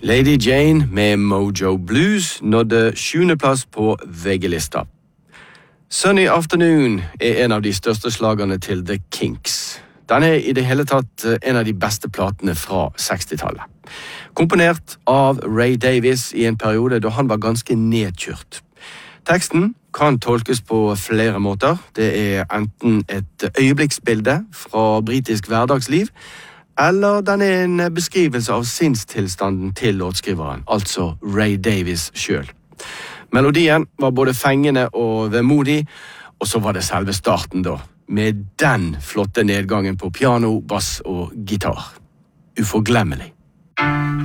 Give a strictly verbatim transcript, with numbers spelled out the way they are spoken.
Lady Jane med Mojo Blues nådde sjuende plass på V G-lista. Sunny Afternoon er en av de største slagene til The Kinks. Den er i det hele tatt en av de beste platene fra sekstitallet. Komponert av Ray Davies i en periode da han var ganske nedkjørt. Teksten kan tolkes på flere måter. Det er enten et øyeblikksbilde fra britisk hverdagsliv, eller den er en beskrivelse av sinnstilstanden til låtskriveren, altså Ray Davies selv. Melodien var både fengende og vemodig, og så var det selve starten da, med den flotte nedgangen på piano, bass og gitar. Uforglemmelig.